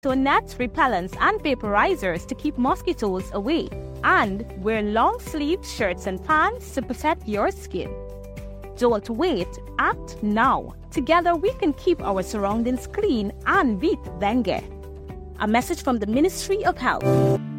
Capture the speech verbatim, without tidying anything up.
So nets, repellents, and vaporizers to keep mosquitoes away. And wear long-sleeved shirts and pants to protect your skin. Don't wait, act now. Together we can keep our surroundings clean and beat dengue. A message from the Ministry of Health.